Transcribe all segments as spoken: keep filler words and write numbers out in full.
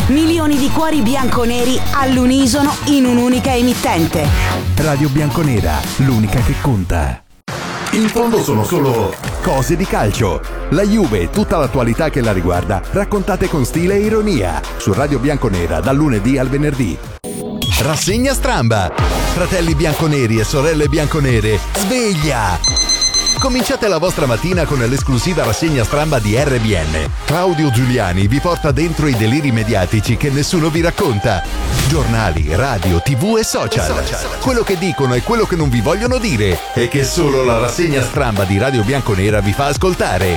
Milioni di cuori bianconeri all'unisono in un'unica emittente. Radio Bianconera, l'unica che conta. In fondo sono solo cose di calcio. La Juve e tutta l'attualità che la riguarda, raccontate con stile e ironia. Su Radio Bianconera, dal lunedì al venerdì. Rassegna Stramba. Fratelli bianconeri e sorelle bianconere, sveglia! Cominciate la vostra mattina con l'esclusiva rassegna Stramba di R B N. Claudio Giuliani vi porta dentro i deliri mediatici che nessuno vi racconta. Giornali, radio, tv e social. Quello che dicono e quello che non vi vogliono dire e che solo la rassegna Stramba di Radio Bianconera vi fa ascoltare.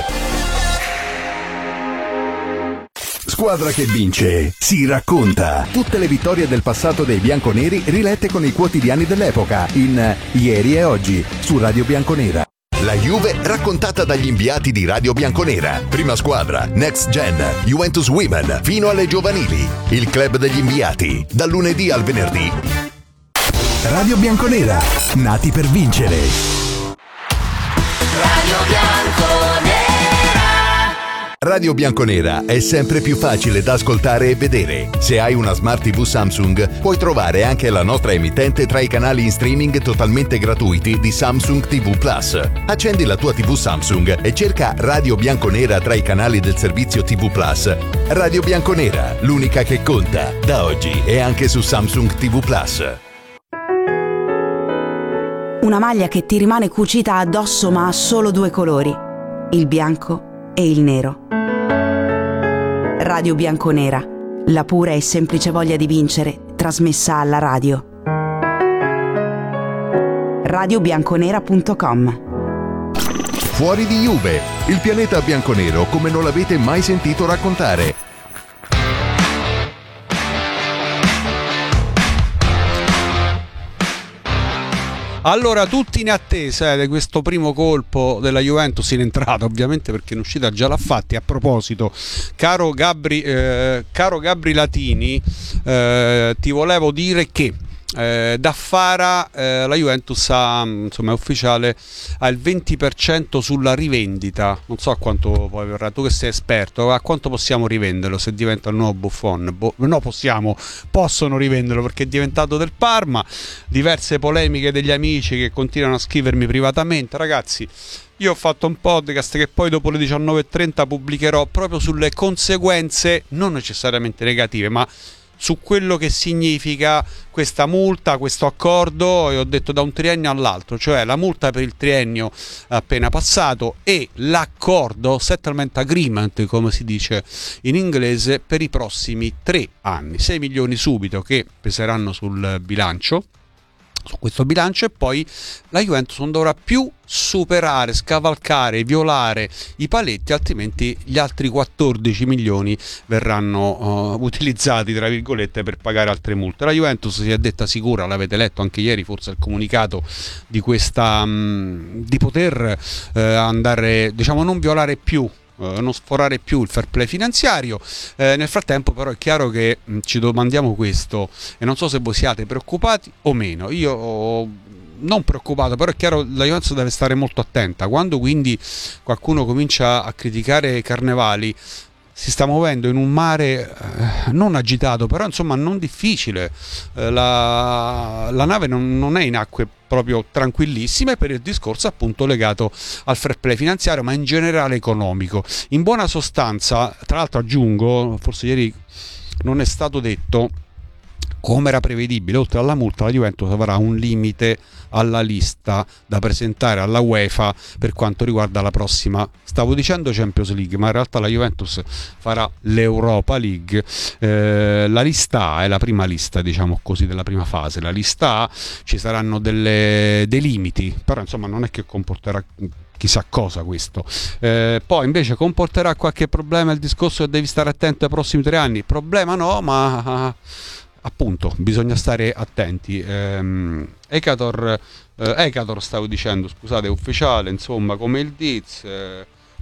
Squadra che vince si racconta. Tutte le vittorie del passato dei bianconeri rilette con i quotidiani dell'epoca in Ieri e Oggi su Radio Bianconera. La Juve raccontata dagli inviati di Radio Bianconera. Prima squadra, Next Gen, Juventus Women, fino alle giovanili. Il club degli inviati, dal lunedì al venerdì. Radio Bianconera, nati per vincere. Radio Bianconera. Radio Bianconera è sempre più facile da ascoltare e vedere. Se hai una Smart tivù Samsung, puoi trovare anche la nostra emittente tra i canali in streaming totalmente gratuiti di Samsung ti vu Plus. Accendi la tua tivù Samsung e cerca Radio Bianconera tra i canali del servizio ti vu Plus. Radio Bianconera, l'unica che conta. Da oggi è anche su Samsung ti vu Plus. Una maglia che ti rimane cucita addosso ma ha solo due colori, il bianco e il nero. Radio Bianconera, la pura e semplice voglia di vincere, trasmessa alla radio. radio bianconera punto com. Fuori di Juve, il pianeta bianconero come non l'avete mai sentito raccontare. Allora, tutti in attesa eh, di questo primo colpo della Juventus in entrata, ovviamente, perché in uscita già l'ha fatti. A proposito, caro Gabri, eh, caro Gabri Latini, eh, ti volevo dire che Eh, da Fara eh, la Juventus ha, insomma, è ufficiale, ha il venti per cento sulla rivendita. Non so a quanto poi verrà, tu che sei esperto, a quanto possiamo rivenderlo se diventa il nuovo Buffon? Bo- no, possiamo, possono rivenderlo perché è diventato del Parma. Diverse polemiche degli amici che continuano a scrivermi privatamente. Ragazzi, io ho fatto un podcast che poi dopo le diciannove e trenta pubblicherò proprio sulle conseguenze non necessariamente negative, ma su quello che significa questa multa, questo accordo, e ho detto da un triennio all'altro, cioè la multa per il triennio appena passato e l'accordo, settlement agreement come si dice in inglese, per i prossimi tre anni, sei milioni subito che peseranno sul bilancio, su questo bilancio, e poi la Juventus non dovrà più superare, scavalcare, violare i paletti, altrimenti gli altri quattordici milioni verranno uh, utilizzati tra virgolette per pagare altre multe. La Juventus si è detta sicura, l'avete letto anche ieri forse il comunicato, di questa um, di poter uh, andare, diciamo, non violare più, Uh, non sforare più il fair play finanziario. Eh, nel frattempo però è chiaro che mh, ci domandiamo questo, e non so se voi siate preoccupati o meno. Io ho non preoccupato, però è chiaro la Juventus deve stare molto attenta quando quindi qualcuno comincia a criticare Carnevali. Si sta muovendo in un mare eh, non agitato, però insomma non difficile. Eh, la, la nave non, non è in acque proprio tranquillissime per il discorso appunto legato al fair play finanziario, ma in generale economico. In buona sostanza, tra l'altro aggiungo, forse ieri non è stato detto, come era prevedibile, oltre alla multa la Juventus avrà un limite alla lista da presentare alla UEFA per quanto riguarda la prossima, stavo dicendo Champions League, ma in realtà la Juventus farà l'Europa League. Eh, la lista A è la prima lista, diciamo così, della prima fase. La lista A ci saranno delle, dei limiti, però insomma non è che comporterà chissà cosa questo. Eh, poi invece comporterà qualche problema il discorso che devi stare attento ai prossimi tre anni? Problema no, ma appunto bisogna stare attenti. ehm, Ecator, eh, Ecator stavo dicendo, scusate, è ufficiale, insomma, come il Diz, eh,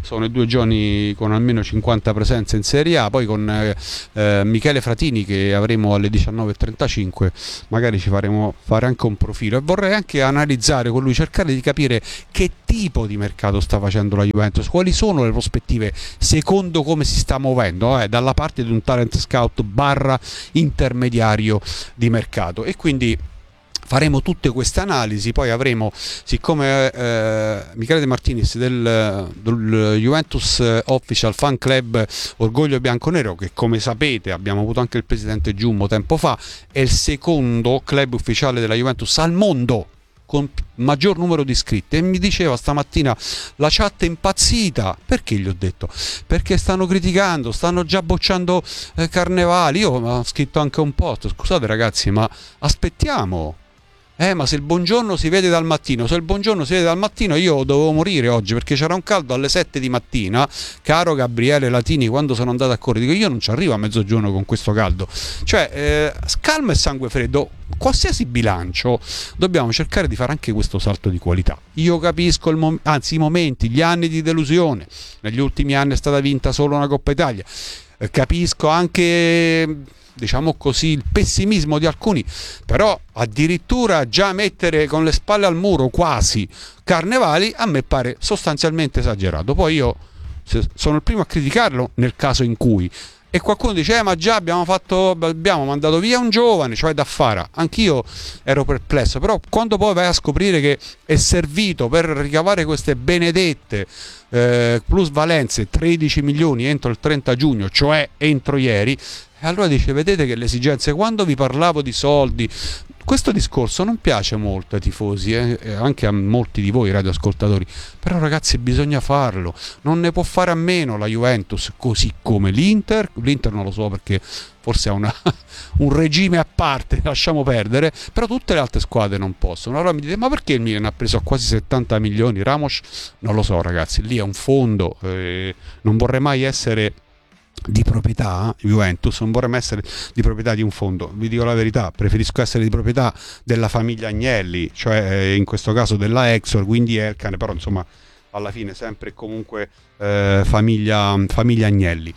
sono i due giorni con almeno cinquanta presenze in Serie A, poi con eh, eh, Michele Fratini che avremo alle diciannove e trentacinque, magari ci faremo fare anche un profilo, e vorrei anche analizzare con lui, cercare di capire che tipo di mercato sta facendo la Juventus, quali sono le prospettive secondo come si sta muovendo eh, dalla parte di un talent scout barra intermediario di mercato. E quindi faremo tutte queste analisi, poi avremo, siccome eh, Michele De Martinis del, del Juventus Official Fan Club Orgoglio Bianconero, che come sapete abbiamo avuto anche il presidente Giummo tempo fa, è il secondo club ufficiale della Juventus al mondo con maggior numero di iscritti, e mi diceva stamattina la chat è impazzita. Perché gli ho detto? Perché stanno criticando, stanno già bocciando eh, Carnevali. Io ho scritto anche un post, scusate ragazzi, ma aspettiamo. Eh, ma se il buongiorno si vede dal mattino, se il buongiorno si vede dal mattino, io dovevo morire oggi perché c'era un caldo alle sette di mattina, caro Gabriele Latini, quando sono andato a correre, dico io non ci arrivo a mezzogiorno con questo caldo. Cioè, eh, calma e sangue freddo, qualsiasi bilancio dobbiamo cercare di fare anche questo salto di qualità. Io capisco il mom- anzi i momenti, gli anni di delusione, negli ultimi anni è stata vinta solo una Coppa Italia, eh, capisco anche, diciamo così, il pessimismo di alcuni, però addirittura già mettere con le spalle al muro quasi Carnevali a me pare sostanzialmente esagerato. Poi io sono il primo a criticarlo nel caso in cui, e qualcuno dice eh, ma già abbiamo fatto abbiamo mandato via un giovane, cioè da Fara. Anch'io ero perplesso, però quando poi vai a scoprire che è servito per ricavare queste benedette eh, plusvalenze tredici milioni entro il trenta giugno, cioè entro ieri, e allora dice vedete che le esigenze, quando vi parlavo di soldi, questo discorso non piace molto ai tifosi, eh, anche a molti di voi radioascoltatori, però ragazzi bisogna farlo, non ne può fare a meno la Juventus, così come l'Inter. L'Inter non lo so perché forse ha una, un regime a parte, lasciamo perdere, però tutte le altre squadre non possono. Allora mi dite ma perché il Milan ha preso quasi settanta milioni Ramos? Non lo so ragazzi, lì è un fondo, eh, non vorrei mai essere di proprietà Juventus, non vorrei essere di proprietà di un fondo, vi dico la verità, preferisco essere di proprietà della famiglia Agnelli, cioè in questo caso della Exor, quindi Elkann, però insomma alla fine sempre e comunque eh, famiglia, famiglia Agnelli,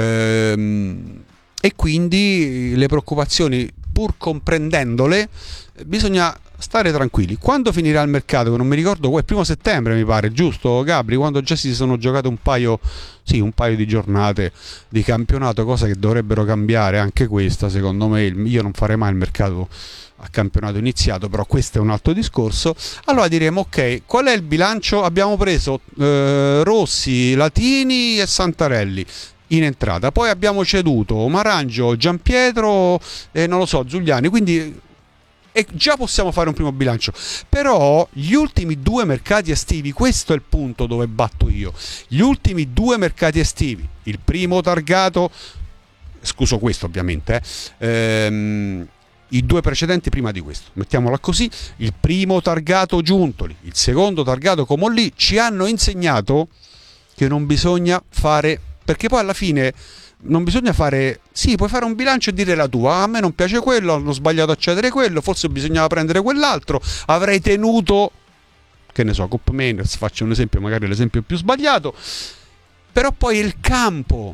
ehm, e quindi le preoccupazioni, pur comprendendole, bisogna stare tranquilli. Quando finirà il mercato, che non mi ricordo, il primo settembre mi pare, giusto Gabri? Quando già si sono giocate un paio, sì, un paio di giornate di campionato, cosa che dovrebbero cambiare anche questa, secondo me. Io non farei mai il mercato a campionato iniziato, però questo è un altro discorso. Allora diremo ok, qual è il bilancio? Abbiamo preso eh, Rossi, Latini e Santarelli in entrata, poi abbiamo ceduto Marangio, Gianpietro e non lo so, Giuliani, quindi e già possiamo fare un primo bilancio. Però gli ultimi due mercati estivi, questo è il punto dove batto io, gli ultimi due mercati estivi, il primo targato, scuso questo ovviamente, eh, ehm, i due precedenti prima di questo, mettiamola così, il primo targato Giuntoli, il secondo targato Comolli, ci hanno insegnato che non bisogna fare, perché poi alla fine non bisogna fare, sì, puoi fare un bilancio e dire la tua, a me non piace quello, hanno sbagliato a cedere quello, forse bisognava prendere quell'altro, avrei tenuto, che ne so, Cop Mainers, faccio un esempio, magari l'esempio più sbagliato, però poi il campo,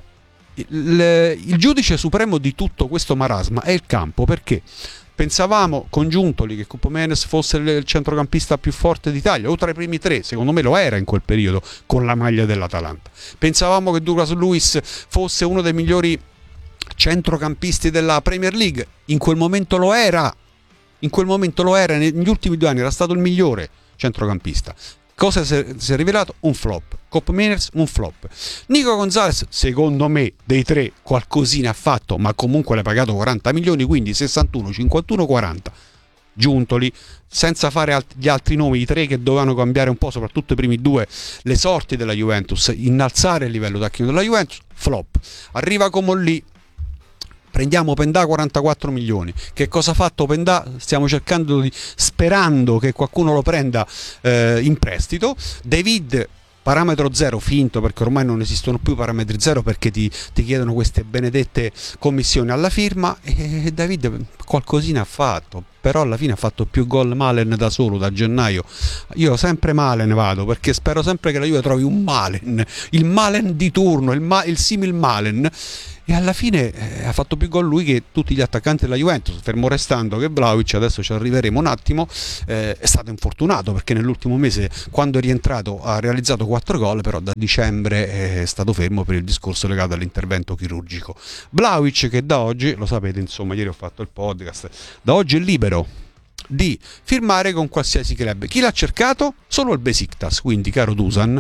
il, il giudice supremo di tutto questo marasma è il campo, perché pensavamo con Giuntoli che Cop Mainers fosse il centrocampista più forte d'Italia, o tra i primi tre, secondo me lo era in quel periodo con la maglia dell'Atalanta. Pensavamo che Douglas Luiz fosse uno dei migliori centrocampisti della Premier League, in quel momento lo era, in quel momento lo era, negli ultimi due anni era stato il migliore centrocampista. Cosa si è rivelato? Un flop. Cop Mainers, un flop. Nico Gonzalez, secondo me, dei tre qualcosina ha fatto, ma comunque l'ha pagato quaranta milioni, quindi sessantuno, cinquantuno, quaranta. Giuntoli, senza fare alt- gli altri nomi, i tre che dovevano cambiare un po', soprattutto i primi due, le sorti della Juventus, innalzare il livello tecnico della Juventus, flop. Arriva Comolli, prendiamo Pendà quarantaquattro milioni. Che cosa ha fatto Pendà? Stiamo cercando di, sperando che qualcuno lo prenda eh, in prestito. David, parametro zero, finto, perché ormai non esistono più parametri zero, perché ti, ti chiedono queste benedette commissioni alla firma, e David qualcosina ha fatto. però alla fine ha fatto più gol Malen da solo da gennaio. Io sempre Malen vado, perché spero sempre che la Juve trovi un Malen, il Malen di turno, il, ma- il simil Malen, e alla fine eh, ha fatto più gol lui che tutti gli attaccanti della Juventus, fermo restando che Vlahovic, adesso ci arriveremo un attimo, eh, è stato infortunato, perché nell'ultimo mese, quando è rientrato, ha realizzato quattro gol, però da dicembre è stato fermo per il discorso legato all'intervento chirurgico. Vlahovic, che da oggi, lo sapete, insomma, ieri ho fatto il podcast, da oggi è libero di firmare con qualsiasi club. Chi l'ha cercato? Solo il Besiktas. Quindi, caro Dusan,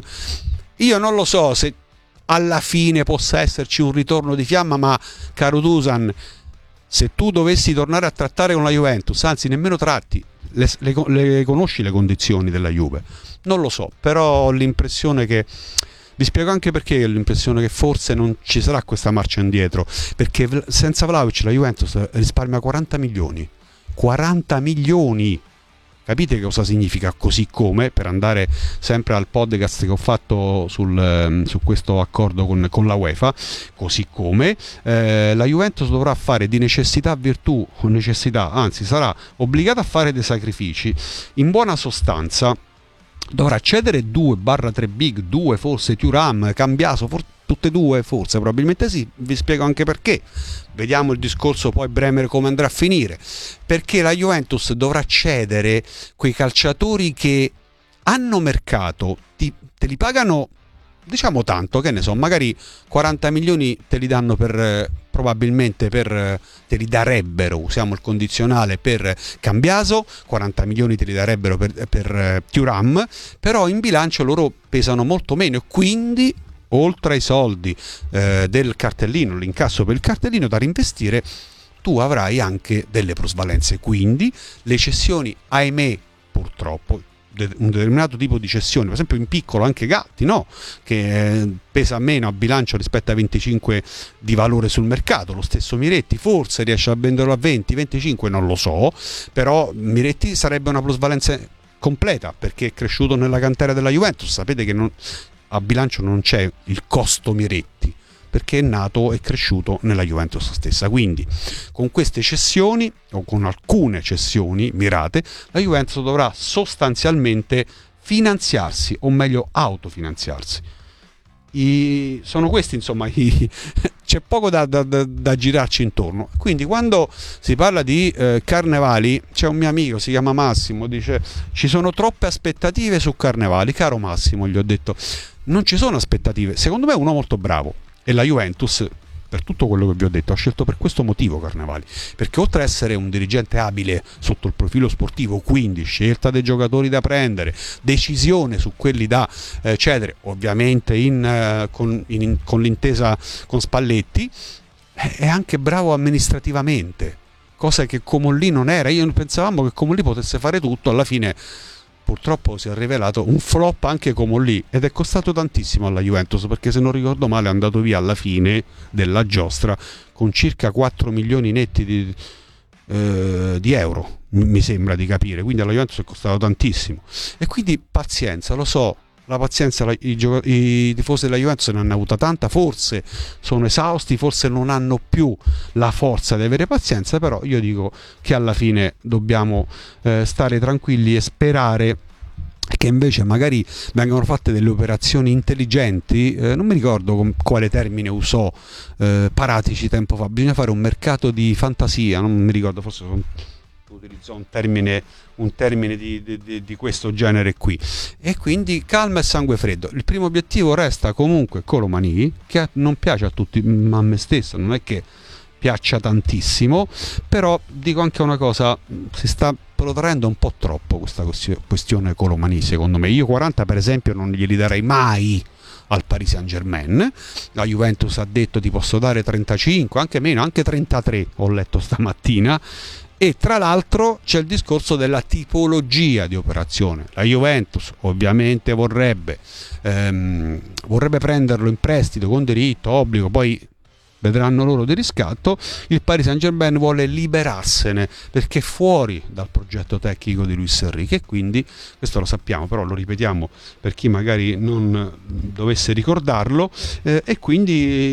io non lo so se alla fine possa esserci un ritorno di fiamma, ma caro Dusan, se tu dovessi tornare a trattare con la Juventus, anzi nemmeno tratti, le, le, le conosci le condizioni della Juve? Non lo so, però ho l'impressione che, vi spiego anche perché ho l'impressione che forse non ci sarà questa marcia indietro, perché senza Vlahovic la Juventus risparmia quaranta milioni. quaranta milioni. Capite cosa significa? Così come, per andare sempre al podcast che ho fatto sul, su questo accordo con, con la UEFA, così come eh, la Juventus dovrà fare di necessità virtù, o necessità, anzi sarà obbligata a fare dei sacrifici. In buona sostanza dovrà cedere due tre big, due forse Thuram, Cambiaso, for- tutte e due forse, probabilmente sì, vi spiego anche perché. Vediamo il discorso poi Bremer come andrà a finire, perché la Juventus dovrà cedere quei calciatori che hanno mercato, ti, te li pagano diciamo tanto, che ne so, magari quaranta milioni te li danno per, probabilmente per, te li darebbero, usiamo il condizionale, per Cambiaso, quaranta milioni te li darebbero per, per Thuram, però in bilancio loro pesano molto meno, e quindi oltre ai soldi eh, del cartellino, l'incasso per il cartellino da reinvestire, tu avrai anche delle plusvalenze, quindi le cessioni, ahimè, purtroppo un determinato tipo di cessione, per esempio in piccolo anche Gatti, no? Che eh, pesa meno a bilancio rispetto a venticinque di valore sul mercato, lo stesso Miretti forse riesce a venderlo a venti venticinque, non lo so, però Miretti sarebbe una plusvalenza completa, perché è cresciuto nella cantera della Juventus. Sapete che non, a bilancio non c'è il costo Miretti, perché è nato e cresciuto nella Juventus stessa. Quindi con queste cessioni, o con alcune cessioni mirate, la Juventus dovrà sostanzialmente finanziarsi, o meglio autofinanziarsi. I, sono questi, insomma, i, c'è poco da, da, da, da girarci intorno. Quindi quando si parla di eh, Carnevali, c'è un mio amico, si chiama Massimo, dice ci sono troppe aspettative su Carnevali. Caro Massimo, gli ho detto, non ci sono aspettative, secondo me è uno molto bravo, e la Juventus, per tutto quello che vi ho detto, ha scelto per questo motivo Carnevali, perché oltre a essere un dirigente abile sotto il profilo sportivo, quindi scelta dei giocatori da prendere, decisione su quelli da eh, cedere, ovviamente in, eh, con, in, con l'intesa con Spalletti, è anche bravo amministrativamente, cosa che Comolli non era. Io pensavamo che Comolli potesse fare tutto, alla fine purtroppo si è rivelato un flop anche Comolli, ed è costato tantissimo alla Juventus, perché se non ricordo male è andato via alla fine della giostra con circa quattro milioni netti di, eh, di euro, mi sembra di capire, quindi alla Juventus è costato tantissimo. E quindi pazienza, lo so, la pazienza, i, gioc- i tifosi della Juventus ne hanno avuta tanta, forse sono esausti, forse non hanno più la forza di avere pazienza, però io dico che alla fine dobbiamo eh, stare tranquilli e sperare che invece magari vengano fatte delle operazioni intelligenti. Eh, non mi ricordo con quale termine usò eh, Paratici tempo fa, bisogna fare un mercato di fantasia, non mi ricordo, forse sono utilizzò un termine, un termine di, di, di questo genere qui, e quindi calma e sangue freddo. Il primo obiettivo resta comunque Colomani, che non piace a tutti, ma a me stesso non è che piaccia tantissimo, però dico anche una cosa, si sta protraendo un po' troppo questa questione Colomani, secondo me. Io quaranta per esempio non glieli darei mai al Paris Saint-Germain. La Juventus ha detto ti posso dare trentacinque, anche meno, anche trentatré, ho letto stamattina. E tra l'altro c'è il discorso della tipologia di operazione. La Juventus ovviamente vorrebbe ehm, vorrebbe prenderlo in prestito con diritto, obbligo, poi vedranno loro di riscatto. Il Paris Saint-Germain vuole liberarsene perché è fuori dal progetto tecnico di Luis Enrique, e quindi questo lo sappiamo, però lo ripetiamo per chi magari non dovesse ricordarlo, eh, e quindi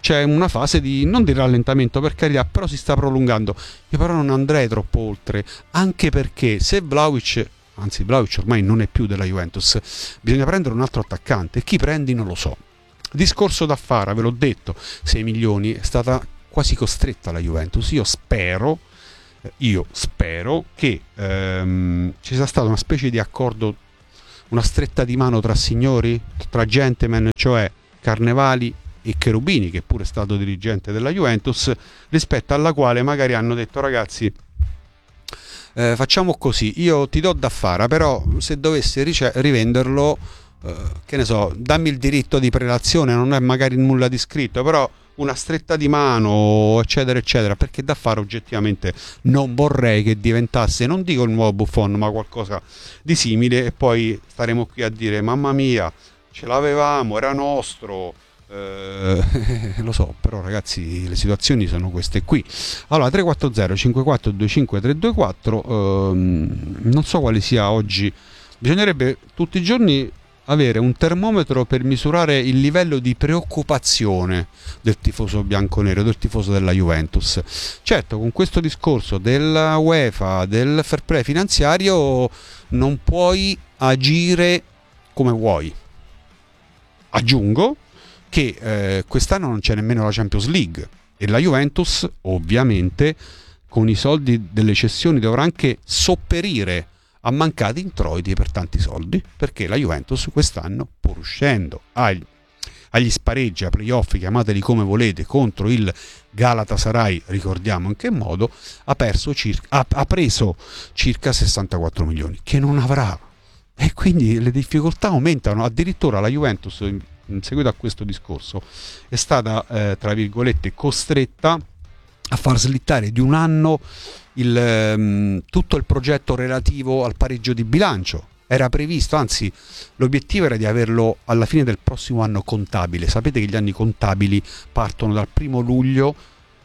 c'è una fase di, non di rallentamento per carità, però si sta prolungando. Io però non andrei troppo oltre, anche perché se Vlahovic, anzi Vlahovic ormai non è più della Juventus, bisogna prendere un altro attaccante, e chi prendi non lo so. Discorso da fare, ve l'ho detto, sei milioni, è stata quasi costretta la Juventus. Io spero io spero che ehm, ci sia stata una specie di accordo, una stretta di mano tra signori, tra gentleman, cioè Carnevali e Cherubini, che pure è stato dirigente della Juventus, rispetto alla quale magari hanno detto: ragazzi, eh, facciamo così, io ti do da fare, però se dovessi rice- rivenderlo, eh, che ne so, dammi il diritto di prelazione, non è magari nulla di scritto, però una stretta di mano, eccetera eccetera, perché da fare oggettivamente non vorrei che diventasse, non dico il nuovo Buffon, ma qualcosa di simile, e poi staremo qui a dire: mamma mia, ce l'avevamo, era nostro. Eh, lo so, però ragazzi, le situazioni sono queste qui. Allora, tre quattro zero cinque quattro due cinque tre due quattro, ehm, non so quale sia oggi, bisognerebbe tutti i giorni avere un termometro per misurare il livello di preoccupazione del tifoso bianconero, del tifoso della Juventus. Certo, con questo discorso della UEFA, del fair play finanziario, non puoi agire come vuoi. Aggiungo che eh, quest'anno non c'è nemmeno la Champions League, e la Juventus ovviamente con i soldi delle cessioni dovrà anche sopperire a mancati introiti per tanti soldi, perché la Juventus quest'anno, pur uscendo agli, agli spareggi, a playoff, chiamateli come volete, contro il Galatasaray, ricordiamo in che modo, ha, perso circa, ha, ha preso circa sessantaquattro milioni, che non avrà, e quindi le difficoltà aumentano. Addirittura la Juventus, in, in seguito a questo discorso, è stata eh, tra virgolette costretta a far slittare di un anno il, ehm, tutto il progetto relativo al pareggio di bilancio. Era previsto, anzi l'obiettivo era di averlo alla fine del prossimo anno contabile. Sapete che gli anni contabili partono dal primo luglio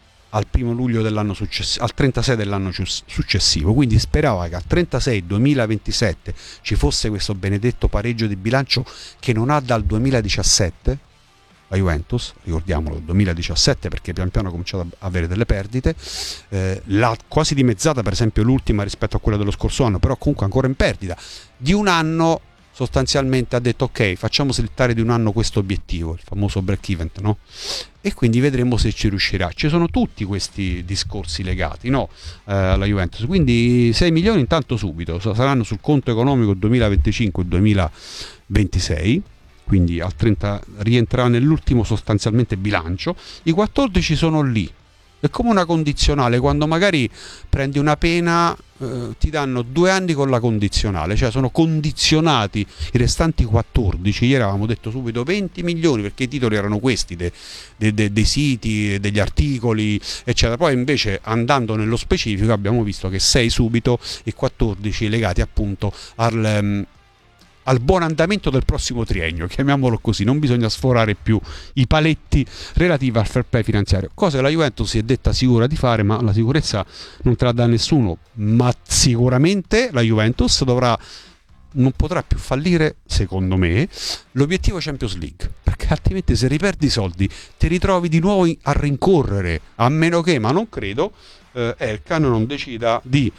al primo luglio dell'anno successivo, al trentasei dell'anno successivo, quindi sperava che al trentasei duemilaventisette ci fosse questo benedetto pareggio di bilancio che non ha dal duemiladiciassette. La Juventus, ricordiamolo, duemiladiciassette, perché pian piano ha cominciato ad avere delle perdite, eh, l'ha quasi dimezzata, per esempio l'ultima rispetto a quella dello scorso anno, però comunque ancora in perdita. Di un anno sostanzialmente ha detto: ok, facciamo slittare di un anno questo obiettivo, il famoso break even, no? E quindi vedremo se ci riuscirà. Ci sono tutti questi discorsi legati, no? eh, alla Juventus, quindi sei milioni intanto subito saranno sul conto economico duemilaventicinque duemilaventisei, quindi al trenta rientrerà nell'ultimo sostanzialmente bilancio. I quattordici sono lì, è come una condizionale, quando magari prendi una pena eh, ti danno due anni con la condizionale, cioè sono condizionati i restanti quattordici. Ieri avevamo detto subito venti milioni, perché i titoli erano questi de, de, de, dei siti, degli articoli eccetera. Poi invece, andando nello specifico, abbiamo visto che sei subito e quattordici legati appunto al um, al buon andamento del prossimo triennio, chiamiamolo così. Non bisogna sforare più i paletti relativi al fair play finanziario, cosa che la Juventus si è detta sicura di fare, ma la sicurezza non te la dà nessuno. Ma sicuramente la Juventus dovrà, non potrà più fallire, secondo me, l'obiettivo Champions League, perché altrimenti se riperdi i soldi ti ritrovi di nuovo a rincorrere, a meno che, ma non credo, eh, Elkan non decida di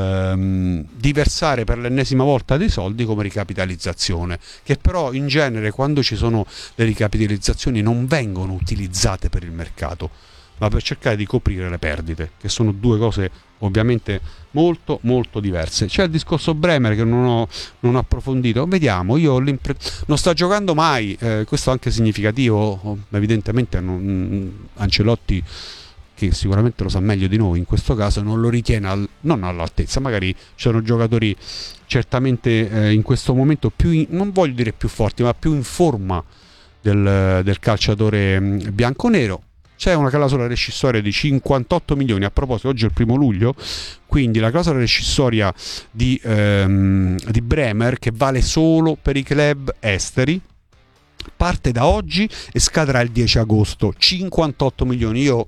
Ehm, di versare per l'ennesima volta dei soldi come ricapitalizzazione, che però in genere, quando ci sono le ricapitalizzazioni, non vengono utilizzate per il mercato, ma per cercare di coprire le perdite, che sono due cose ovviamente molto molto diverse. C'è il discorso Bremer che non ho, non ho approfondito, vediamo. Io ho l'impre- non sta giocando mai, eh, questo è anche significativo, evidentemente non, Ancelotti, che sicuramente lo sa meglio di noi in questo caso, non lo ritiene al, non all'altezza. Magari ci sono giocatori certamente eh, in questo momento più in, non voglio dire più forti, ma più in forma del, del calciatore mh, bianconero. C'è una clausola rescissoria di cinquantotto milioni, a proposito oggi è il primo luglio, quindi la clausola rescissoria di, ehm, di Bremer, che vale solo per i club esteri, parte da oggi e scadrà il dieci agosto. Cinquantotto milioni. Io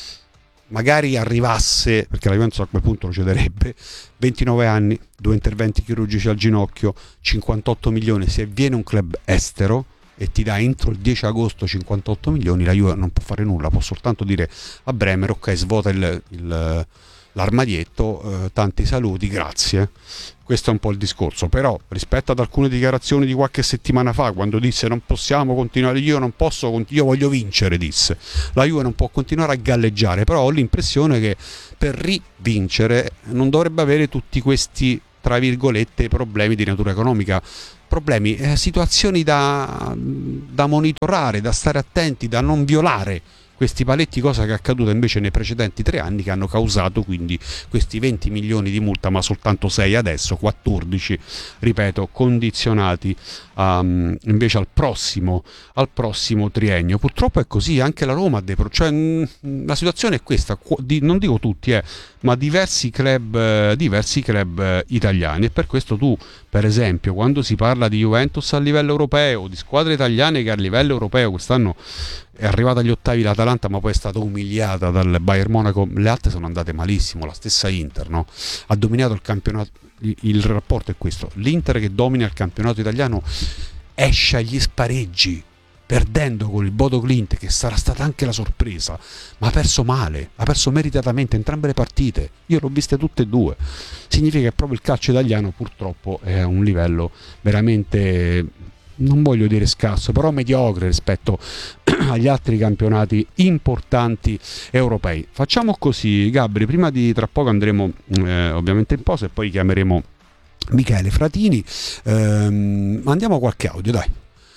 magari arrivasse, perché la Juventus a quel punto lo cederebbe, ventinove anni, due interventi chirurgici al ginocchio, cinquantotto milioni, se viene un club estero, e ti dà entro il dieci agosto cinquantotto milioni, la Juve non può fare nulla, può soltanto dire a Bremer ok, svuota il, il, l'armadietto, eh, tanti saluti, grazie. Questo è un po' il discorso, però rispetto ad alcune dichiarazioni di qualche settimana fa, quando disse non possiamo continuare, io non posso, io voglio vincere, disse, la Juve non può continuare a galleggiare, però ho l'impressione che per rivincere non dovrebbe avere tutti questi, tra virgolette, problemi di natura economica, problemi, eh, situazioni da, da monitorare, da stare attenti, da non violare questi paletti, cosa che è accaduta invece nei precedenti tre anni, che hanno causato quindi questi venti milioni di multa, ma soltanto sei adesso, quattordici, ripeto, condizionati um, invece al prossimo, al prossimo triennio. Purtroppo è così, anche la Roma ha dei pro- cioè, mh, la situazione è questa, di, non dico tutti, eh, ma diversi club, eh, diversi club eh, italiani, e per questo tu, per esempio, quando si parla di Juventus a livello europeo, di squadre italiane che a livello europeo quest'anno è arrivata agli ottavi l'Atalanta, ma poi è stata umiliata dal Bayern Monaco, le altre sono andate malissimo, la stessa Inter, no? Ha dominato il campionato, il, il rapporto è questo, l'Inter che domina il campionato italiano esce agli spareggi, perdendo con il Bodo Glimt, che sarà stata anche la sorpresa, ma ha perso male, ha perso meritatamente entrambe le partite, io l'ho viste tutte e due, significa che proprio il calcio italiano purtroppo è a un livello veramente, non voglio dire scarso, però mediocre rispetto agli altri campionati importanti europei. Facciamo così, Gabri, prima di tra poco andremo eh, ovviamente in pausa e poi chiameremo Michele Fratini, ehm, mandiamo a qualche audio, dai.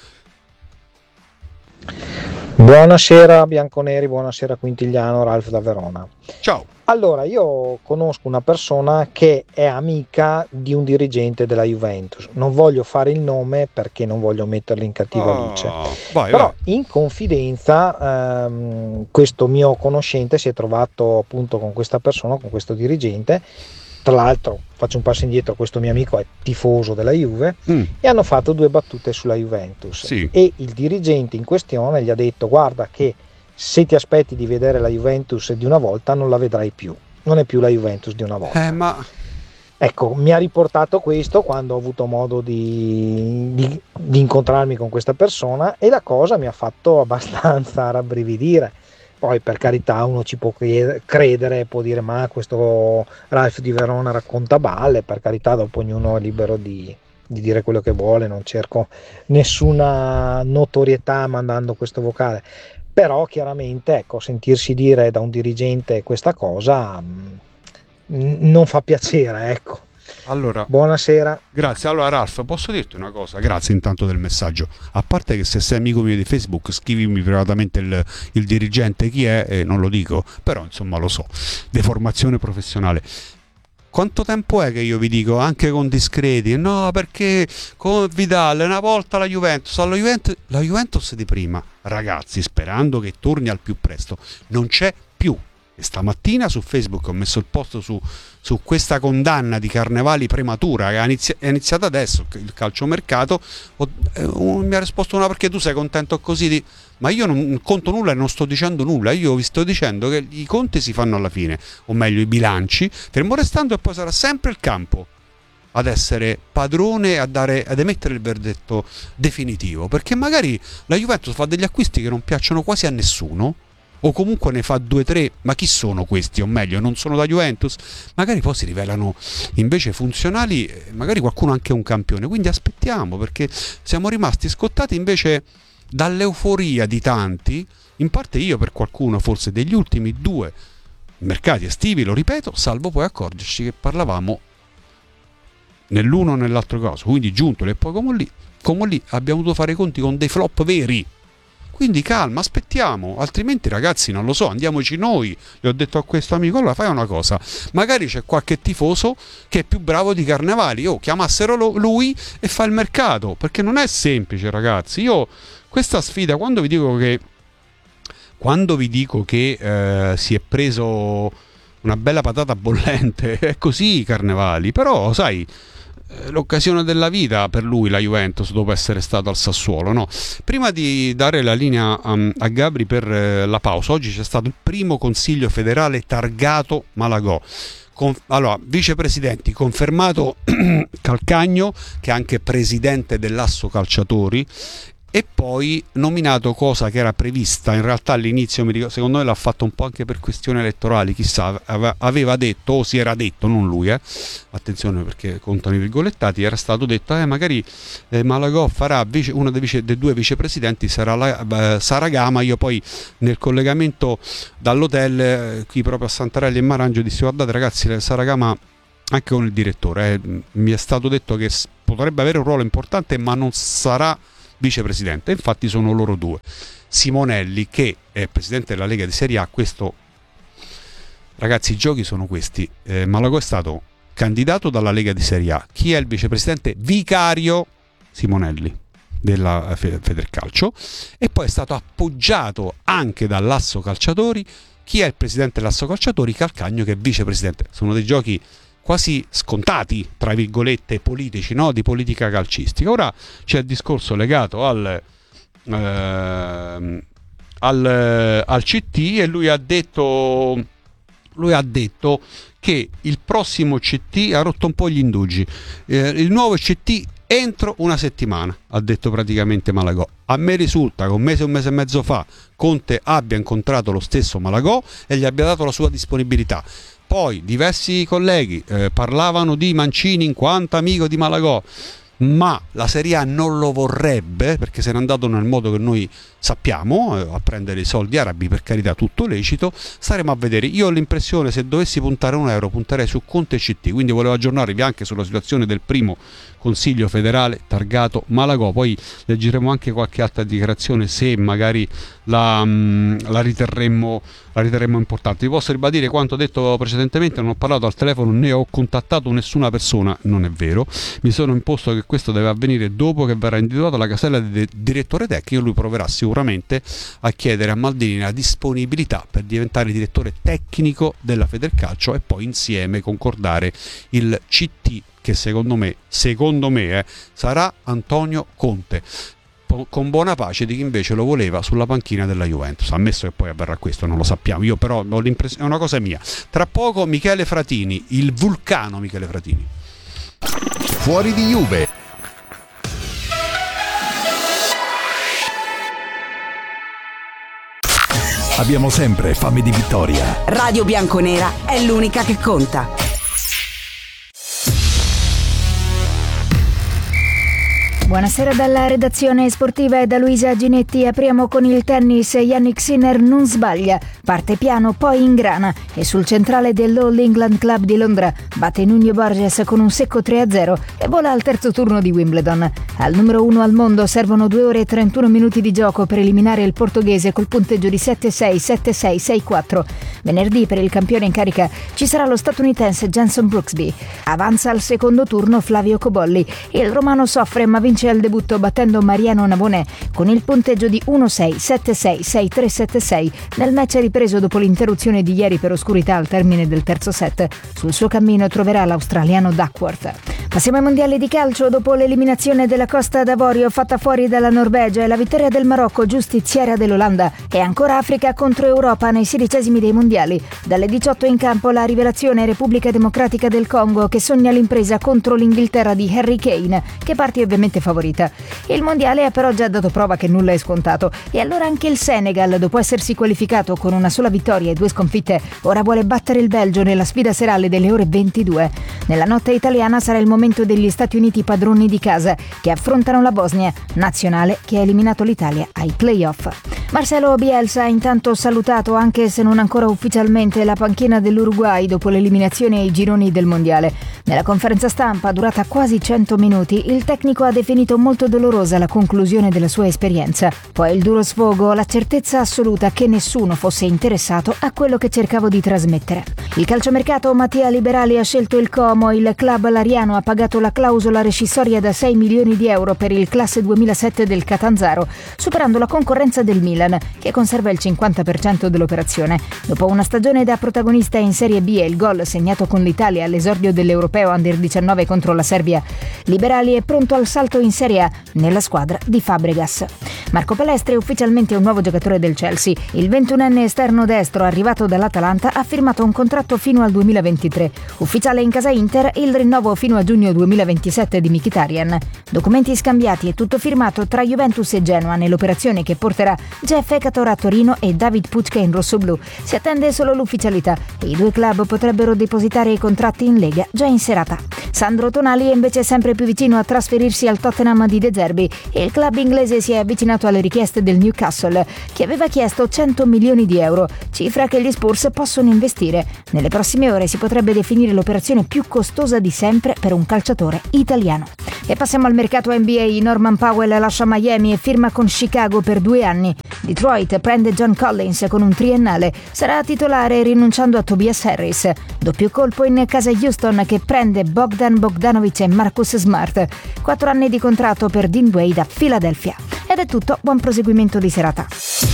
Buonasera bianconeri, buonasera Quintigliano, Ralph da Verona. Ciao. Allora, io conosco una persona che è amica di un dirigente della Juventus, non voglio fare il nome perché non voglio metterlo in cattiva Oh, luce, vai, però vai. in confidenza ehm, questo mio conoscente si è trovato appunto con questa persona, con questo dirigente. Tra l'altro, faccio un passo indietro, questo mio amico è tifoso della Juve, Mm. e hanno fatto due battute sulla Juventus, Sì. e il dirigente in questione gli ha detto: guarda che se ti aspetti di vedere la Juventus di una volta non la vedrai più, non è più la Juventus di una volta. Eh, ma Ecco, mi ha riportato questo quando ho avuto modo di, di, di incontrarmi con questa persona, e la cosa mi ha fatto abbastanza rabbrividire. Poi, per carità, uno ci può credere, può dire ma questo Ralph di Verona racconta balle, per carità, dopo ognuno è libero di, di dire quello che vuole, non cerco nessuna notorietà mandando questo vocale, però chiaramente, ecco, sentirsi dire da un dirigente questa cosa mh, non fa piacere, ecco. allora, Buonasera. grazie. Allora, Ralph, posso dirti una cosa? Grazie intanto del messaggio. A parte che se sei amico mio di Facebook, scrivimi privatamente il, il dirigente chi è, e non lo dico, però insomma lo so. Deformazione professionale. Quanto tempo è che io vi dico, anche con discreti, no, perché con Vidal una volta la Juventus, alla Juventus, la Juventus di prima, ragazzi, sperando che torni al più presto, non c'è più. E stamattina su Facebook ho messo il post su, su questa condanna di Carnevali prematura che è, inizi- è iniziata adesso il calciomercato. Ho, eh, un, mi ha risposto una: perché tu sei contento così di... Ma io non conto nulla e non sto dicendo nulla, io vi sto dicendo che i conti si fanno alla fine, o meglio i bilanci, fermo restando, e poi sarà sempre il campo ad essere padrone, a dare, ad emettere il verdetto definitivo, perché magari la Juventus fa degli acquisti che non piacciono quasi a nessuno, o comunque ne fa due o tre, ma chi sono questi? O meglio, non sono da Juventus, magari poi si rivelano invece funzionali, magari qualcuno anche un campione. Quindi aspettiamo, perché siamo rimasti scottati invece dall'euforia di tanti, in parte io per qualcuno, forse degli ultimi due mercati estivi, lo ripeto, salvo poi accorgerci che parlavamo nell'uno o nell'altro caso, quindi Giuntoli e poi come lì, come lì abbiamo dovuto fare i conti con dei flop veri. Quindi calma, aspettiamo, altrimenti ragazzi non lo so, andiamoci noi. Gli ho detto a questo amico: allora fai una cosa, magari c'è qualche tifoso che è più bravo di Carnevali, o oh, chiamassero lui e fa il mercato, perché non è semplice, ragazzi. Io questa sfida, quando vi dico che quando vi dico che eh, si è preso una bella patata bollente, è così Carnevali, però sai, l'occasione della vita per lui la Juventus dopo essere stato al Sassuolo, no? Prima di dare la linea um, a Gabri per uh, la pausa, oggi c'è stato il primo consiglio federale targato Malagò. Con, allora, vicepresidenti, confermato Calcagno, che è anche presidente dell'Asso Calciatori, e poi nominato, cosa che era prevista in realtà all'inizio, mi ricordo, secondo me l'ha fatto un po' anche per questioni elettorali, chissà, aveva detto, o si era detto, non lui, eh, attenzione perché contano i virgolettati, era stato detto eh, magari eh, Malagò farà vice, uno dei, vice, dei due vicepresidenti sarà la, eh, Saragama. Io poi nel collegamento dall'hotel eh, qui proprio a Santarelli e Marangio dissi: guardate ragazzi, Saragama, anche con il direttore, eh, mi è stato detto che potrebbe avere un ruolo importante ma non sarà vicepresidente. Infatti sono loro due. Simonelli, che è presidente della Lega di Serie A, questo, ragazzi, i giochi sono questi. eh, Malagò è stato candidato dalla Lega di Serie A. Chi è il vicepresidente vicario? Simonelli, della Federcalcio, e poi è stato appoggiato anche dall'Asso Calciatori. Chi è il presidente dell'Asso Calciatori? Calcagno, che è vicepresidente. Sono dei giochi quasi scontati, tra virgolette, politici, no? Di politica calcistica. Ora c'è il discorso legato al, eh, al, al C T, e lui ha detto lui ha detto che il prossimo C T ha rotto un po' gli indugi. Eh, il nuovo C T entro una settimana, ha detto praticamente Malagò. A me risulta che un mese, un mese e mezzo fa Conte abbia incontrato lo stesso Malagò e gli abbia dato la sua disponibilità. Poi diversi colleghi eh, parlavano di Mancini in quanto amico di Malagò, ma la Serie A non lo vorrebbe perché se n'è andato nel modo che noi sappiamo, eh, a prendere i soldi arabi, per carità, tutto lecito. Staremo a vedere. Io ho l'impressione, se dovessi puntare un euro, punterei su Conte e C T, quindi volevo aggiornarvi anche sulla situazione del primo Consiglio federale targato Malagò. Poi leggeremo anche qualche altra dichiarazione se magari la, mh, la, riterremmo, la riterremmo importante. Vi posso ribadire quanto detto precedentemente: non ho parlato al telefono né ho contattato nessuna persona. Non è vero, mi sono imposto che questo deve avvenire dopo che verrà individuata la casella del direttore tecnico. Lui proverà sicuramente a chiedere a Maldini la disponibilità per diventare direttore tecnico della Federcalcio e poi insieme concordare il C T, che secondo me, secondo me eh, sarà Antonio Conte, po- con buona pace di chi invece lo voleva sulla panchina della Juventus. Ammesso che poi avverrà questo, non lo sappiamo. Io però ho l'impressione, è una cosa mia. Tra poco Michele Fratini, il vulcano Michele Fratini. Fuori di Juve. Abbiamo sempre fame di vittoria. Radio Bianconera è l'unica che conta. Buonasera dalla redazione sportiva e da Luisa Ginetti. Apriamo con il tennis. Yannick Sinner non sbaglia, parte piano poi ingrana e sul centrale dell'All England Club di Londra batte Nuno Borges con un secco tre a zero e vola al terzo turno di Wimbledon. Al numero uno al mondo servono due ore e trentuno minuti di gioco per eliminare il portoghese col punteggio di sette sei, sette sei, sei quattro. Venerdì per il campione in carica ci sarà lo statunitense Jenson Brooksby. Avanza al secondo turno Flavio Cobolli. Il romano soffre ma vince al debutto battendo Mariano Nabonè con il punteggio di uno sei, sette sei, sei tre, sette sei nel match ripreso dopo l'interruzione di ieri per oscurità al termine del terzo set. Sul suo cammino troverà l'australiano Duckworth. Passiamo ai mondiali di calcio. Dopo l'eliminazione della Costa d'Avorio fatta fuori dalla Norvegia e la vittoria del Marocco giustiziaria dell'Olanda, è ancora Africa contro Europa nei sedicesimi dei mondiali. Dalle diciotto in campo la rivelazione Repubblica Democratica del Congo, che sogna l'impresa contro l'Inghilterra di Harry Kane, che parte ovviamente favorita. Il mondiale ha però già dato prova che nulla è scontato e allora anche il Senegal, dopo essersi qualificato con una sola vittoria e due sconfitte, ora vuole battere il Belgio nella sfida serale delle ore ventidue. Nella notte italiana sarà il momento degli Stati Uniti padroni di casa, che affrontano la Bosnia, nazionale che ha eliminato l'Italia ai playoff. Marcelo Bielsa ha intanto salutato, anche se non ancora ufficialmente, la panchina dell'Uruguay dopo l'eliminazione ai gironi del mondiale. Nella conferenza stampa, durata quasi cento minuti, il tecnico ha definito molto dolorosa la conclusione della sua esperienza. Poi il duro sfogo, la certezza assoluta che nessuno fosse interessato a quello che cercavo di trasmettere. Il calciomercato Mattia Liberali ha scelto il Como. Il club lariano ha pagato la clausola rescissoria da sei milioni di euro per il classe duemilasette del Catanzaro, superando la concorrenza del Milan. Milan, che conserva il cinquanta per cento dell'operazione. Dopo una stagione da protagonista in Serie B e il gol segnato con l'Italia all'esordio dell'Europeo Under diciannove contro la Serbia, Liberali è pronto al salto in Serie A nella squadra di Fabregas. Marco Palestri è ufficialmente un nuovo giocatore del Chelsea. Il ventunenne esterno destro arrivato dall'Atalanta ha firmato un contratto fino al duemilaventitré. Ufficiale in casa Inter il rinnovo fino a giugno duemilaventisette di Mkhitaryan. Documenti scambiati e tutto firmato tra Juventus e Genoa nell'operazione che porterà Jeff Ekator a Torino e David Pucca in rossoblù. Si attende solo l'ufficialità e i due club potrebbero depositare i contratti in Lega già in serata. Sandro Tonali è invece sempre più vicino a trasferirsi al Tottenham di De Zerbi e il club inglese si è avvicinato alle richieste del Newcastle, che aveva chiesto cento milioni di euro, cifra che gli Spurs possono investire. Nelle prossime ore si potrebbe definire l'operazione più costosa di sempre per un calciatore italiano. E passiamo al mercato N B A. Norman Powell lascia Miami e firma con Chicago per due anni. Detroit prende John Collins con un triennale, sarà titolare rinunciando a Tobias Harris. Doppio colpo in casa Houston che prende Bogdan Bogdanovic e Marcus Smart. Quattro anni di contratto per Dean Wade a Philadelphia. Ed è tutto, buon proseguimento di serata.